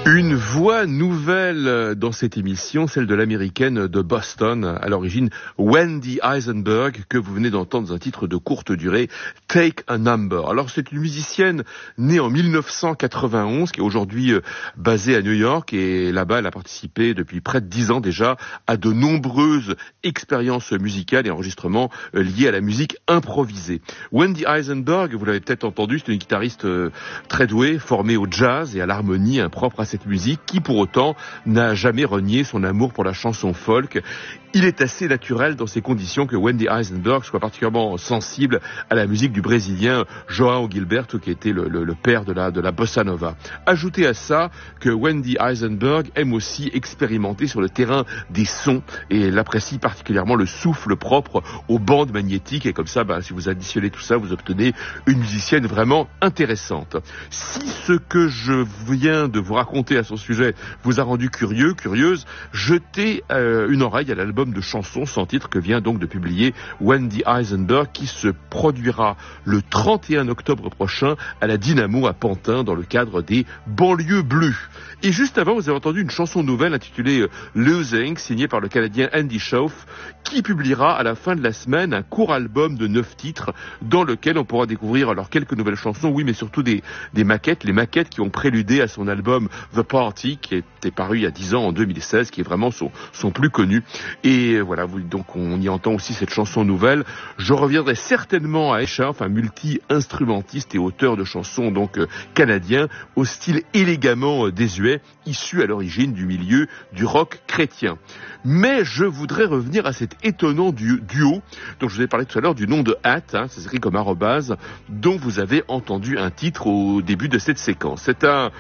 Une voix nouvelle dans cette émission, celle de l'américaine de Boston, à l'origine Wendy Eisenberg, que vous venez d'entendre dans un titre de courte durée, Take a Number. Alors c'est une musicienne née en 1991, qui est aujourd'hui basée à New York, et là-bas elle a participé depuis près de 10 ans déjà à de nombreuses expériences musicales et enregistrements liés à la musique improvisée. Wendy Eisenberg, vous l'avez peut-être entendu, c'est une guitariste très douée, formée au jazz et à l'harmonie impropre à cette musique, qui pour autant n'a jamais renié son amour pour la chanson folk. Il est assez naturel dans ces conditions que Wendy Eisenberg soit particulièrement sensible à la musique du Brésilien João Gilberto, qui était le père de la bossa nova. Ajoutez à ça que Wendy Eisenberg aime aussi expérimenter sur le terrain des sons, et elle apprécie particulièrement le souffle propre aux bandes magnétiques, et comme ça, si vous additionnez tout ça, vous obtenez une musicienne vraiment intéressante. Si ce que je viens de vous raconter à son sujet vous a rendu curieuse, jetez une oreille à l'album de chansons sans titre que vient donc de publier Wendy Eisenberg, qui se produira le 31 octobre prochain à la Dynamo à Pantin dans le cadre des Banlieues Bleues. Et juste avant, vous avez entendu une chanson nouvelle intitulée Losing, signée par le Canadien Andy Shauf, qui publiera à la fin de la semaine un court album de 9 titres dans lequel on pourra découvrir alors quelques nouvelles chansons, oui, mais surtout des maquettes, les maquettes qui ont préludé à son album The Party, qui était paru il y a 10 ans, en 2016, qui est vraiment son plus connu. Et voilà, donc on y entend aussi cette chanson nouvelle. Je reviendrai certainement à Shauf, un multi-instrumentiste et auteur de chansons donc canadien, au style élégamment désuet, issu à l'origine du milieu du rock chrétien. Mais je voudrais revenir à cet étonnant duo dont je vous ai parlé tout à l'heure, du nom de @, ça s'écrit comme arrobase, dont vous avez entendu un titre au début de cette séquence. C'est un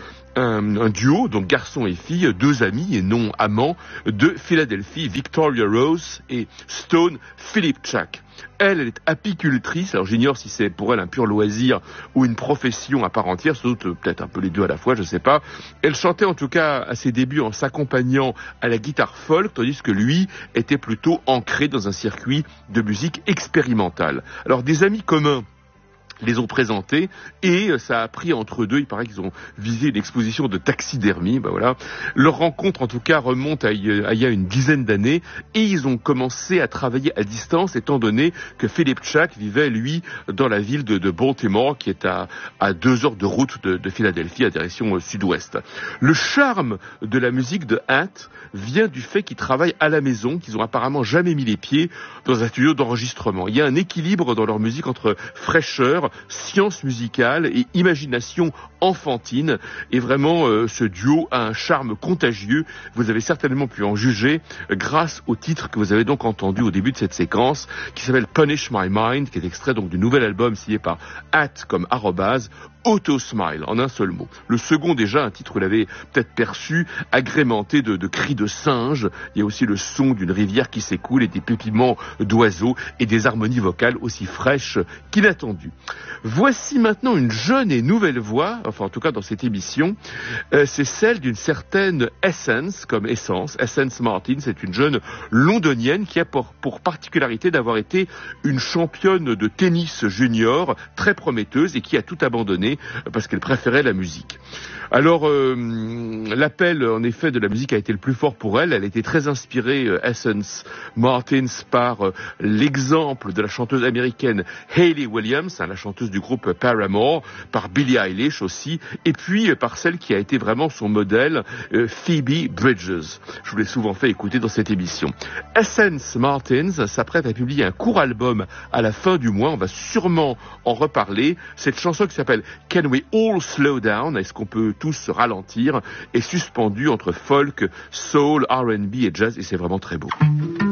duo, donc garçon et fille, deux amis et non amants, de Philadelphie, Victoria Rose et Stone Philipchak. Elle est apicultrice, alors j'ignore si c'est pour elle un pur loisir ou une profession à part entière, sans doute peut-être un peu les deux à la fois, je sais pas. Elle chantait en tout cas à ses débuts en s'accompagnant à la guitare folk, tandis que lui était plutôt ancré dans un circuit de musique expérimentale. Alors des amis communs les ont présentés et ça a pris entre deux, il paraît qu'ils ont visé une exposition de taxidermie, voilà. Leur rencontre en tout cas remonte à il y a une dizaine d'années et ils ont commencé à travailler à distance étant donné que Philipchak vivait lui dans la ville de Baltimore qui est à 2 heures de route de Philadelphie à direction sud-ouest. Le charme de la musique de Hat vient du fait qu'ils travaillent à la maison, qu'ils ont apparemment jamais mis les pieds dans un studio d'enregistrement. Il y a un équilibre dans leur musique entre fraîcheur, science musicale et imagination enfantine, et vraiment ce duo a un charme contagieux. Vous avez certainement pu en juger grâce au titre que vous avez donc entendu au début de cette séquence, qui s'appelle Punish My Mind, qui est extrait donc du nouvel album signé par @ comme arrobase, Auto Smile, en un seul mot. Le second déjà, un titre, vous l'avez peut-être perçu, agrémenté de cris de singes. Il y a aussi le son d'une rivière qui s'écoule et des pépiments d'oiseaux et des harmonies vocales aussi fraîches qu'inattendues. Voici maintenant une jeune et nouvelle voix, enfin en tout cas dans cette émission, c'est celle d'une certaine Essence, comme Essence. Essence Martin, c'est une jeune londonienne qui a pour particularité d'avoir été une championne de tennis junior très prometteuse et qui a tout abandonné parce qu'elle préférait la musique. Alors, l'appel, en effet, de la musique a été le plus fort pour elle. Elle était très inspirée, Essence Martins, par l'exemple de la chanteuse américaine Hayley Williams, la chanteuse du groupe Paramore, par Billie Eilish aussi, et puis par celle qui a été vraiment son modèle, Phoebe Bridgers. Je vous l'ai souvent fait écouter dans cette émission. Essence Martins s'apprête à publier un court album à la fin du mois. On va sûrement en reparler. Cette chanson qui s'appelle Can We All Slow Down? Est-ce qu'on peut tous se ralentir? Est suspendue entre folk, soul, R&B et jazz, et c'est vraiment très beau.